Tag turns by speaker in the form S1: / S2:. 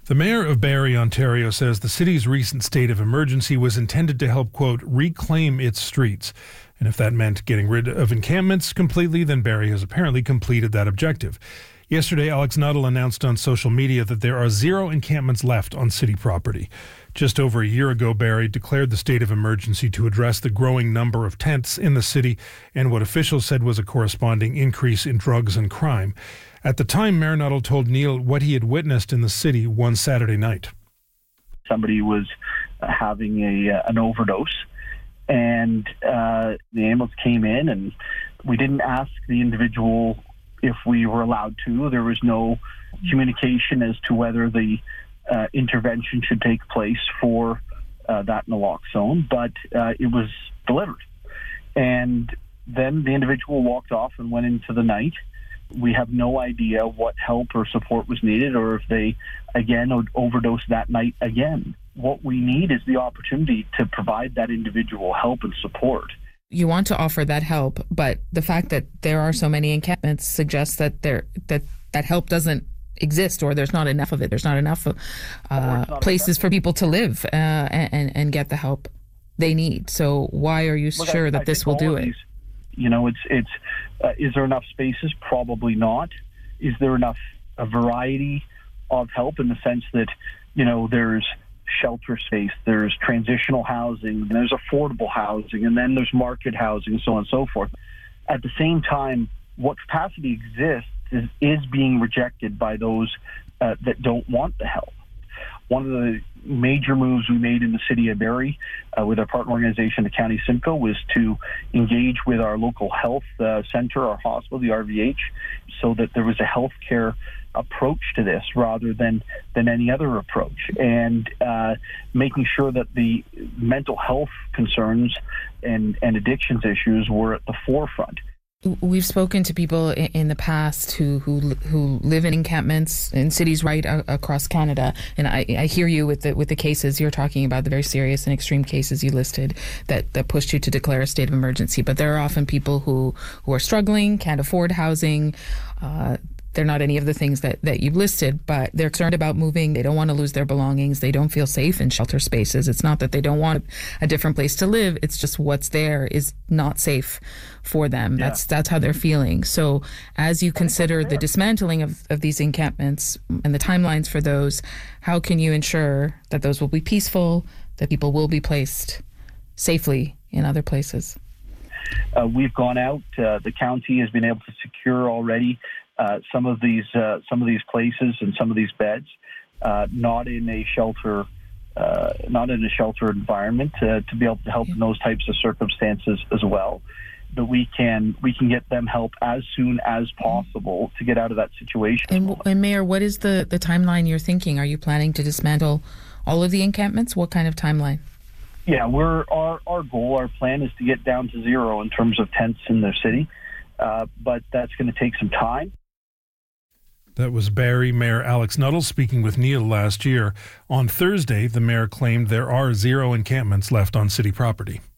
S1: The mayor of Barrie, Ontario, says the city's recent state of emergency was intended to help, quote, reclaim its streets. And if that meant getting rid of encampments completely, then Barrie has apparently completed that objective. Yesterday, Alex Nuttall announced on social media that there are 0 encampments left on city property. Just over a year ago, Barrie declared the state of emergency to address the growing number of tents in the city and what officials said was a corresponding increase in drugs and crime. At the time, Mayor Nuttall told Neil what he had witnessed in the city one Saturday night.
S2: Somebody was having an overdose, and the ambulance came in, and we didn't ask the individual if we were allowed to. There was no communication as to whether the intervention should take place for that naloxone, but it was delivered. And then the individual walked off and went into the night. We have no idea what help or support was needed, or if they, again, overdosed that night again. What we need is the opportunity to provide that individual help and support.
S3: You want to offer that help, but the fact that there are so many encampments suggests that that help doesn't exist, or there's not enough of it. There's not enough places for people to live and get the help they need. So why are you sure that this will do it?
S2: You know, it's is there enough spaces? Probably not. Is there enough a variety of help in the sense that, you know, there's shelter space, there's transitional housing, there's affordable housing, and then there's market housing, so on and so forth. At the same time, what capacity exists is being rejected by those that don't want the help. One of the major moves we made in the city of Barrie with our partner organization, the County Simcoe, was to engage with our local health center, our hospital, the RVH, so that there was a healthcare approach to this rather than any other approach, and making sure that the mental health concerns and addictions issues were at the forefront.
S3: We've spoken to people in the past who live in encampments in cities right across Canada, and I hear you with the cases you're talking about, the very serious and extreme cases you listed that pushed you to declare a state of emergency. But there are often people who are struggling, can't afford housing. They're not any of the things that you've listed, but they're concerned about moving. They don't want to lose their belongings. They don't feel safe in shelter spaces. It's not that they don't want a different place to live. It's just what's there is not safe for them. Yeah. That's how they're feeling. So as you consider the dismantling of these encampments and the timelines for those, how can you ensure that those will be peaceful, that people will be placed safely in other places?
S2: We've gone out. The county has been able to secure already some of these places and some of these beds, not in a shelter environment, to be able to help in those types of circumstances as well. But we can get them help as soon as possible to get out of that situation.
S3: And Mayor, what is the timeline you're thinking? Are you planning to dismantle all of the encampments? What kind of timeline?
S2: Yeah, our goal, our plan is to get down to 0 in terms of tents in the city, but that's going to take some time.
S1: That was Barrie Mayor Alex Nuttall speaking with Neil last year. On Thursday, the mayor claimed there are 0 encampments left on city property.